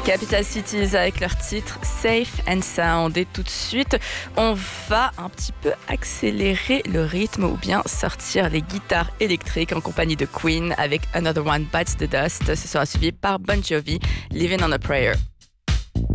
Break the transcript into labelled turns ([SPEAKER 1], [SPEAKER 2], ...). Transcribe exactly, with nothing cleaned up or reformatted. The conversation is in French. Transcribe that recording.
[SPEAKER 1] Capital Cities avec leur titre Safe and Sound. Et tout de suite, on va un petit peu accélérer le rythme ou bien sortir les guitares électriques en compagnie de Queen avec Another One Bites the Dust. Ce sera suivi par Bon Jovi, Living on a Prayer.